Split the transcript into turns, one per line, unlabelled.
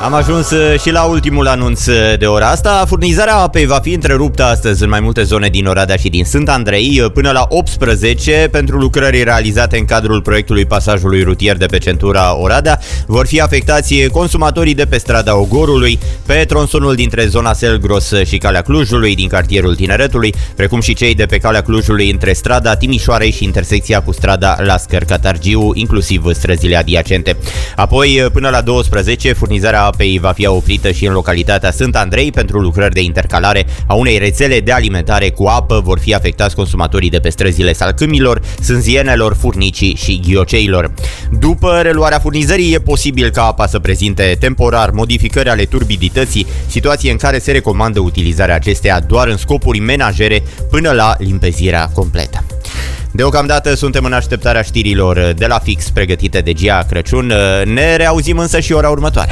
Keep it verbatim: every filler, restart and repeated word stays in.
Am ajuns și la ultimul anunț de ora asta. Furnizarea apei va fi întreruptă astăzi în mai multe zone din Oradea și din Sânt Andrei până la optsprezece pentru lucrări realizate în cadrul proiectului pasajului rutier de pe centura Oradea. Vor fi afectați consumatorii de pe strada Ogorului, pe tronsonul dintre zona Selgros și Calea Clujului din cartierul Tineretului, precum și cei de pe Calea Clujului între strada Timișoarei și intersecția cu strada Lascăr-Catargiu, inclusiv străzile adiacente. Apoi, până la douăsprezece, furnizarea apei va fi oprită și în localitatea Sânt Andrei pentru lucrări de intercalare a unei rețele de alimentare cu apă. Vor fi afectați consumatorii de pe străzile Salcâmilor, Sânzienelor, Furnicii și Ghioceilor. După reluarea furnizării, e posibil ca apa să prezinte temporar modificări ale turbidității, situație în care se recomandă utilizarea acesteia doar în scopuri menajere până la limpezirea completă. Deocamdată suntem în așteptarea știrilor de la Fix pregătite de Gia Crăciun. Ne reauzim însă și ora următoare.